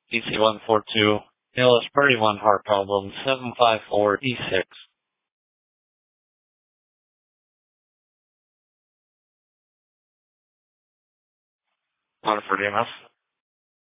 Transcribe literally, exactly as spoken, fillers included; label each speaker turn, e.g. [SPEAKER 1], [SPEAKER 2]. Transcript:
[SPEAKER 1] D C one four two, L S thirty-one heart problem seven five four E six. Monitor D M S.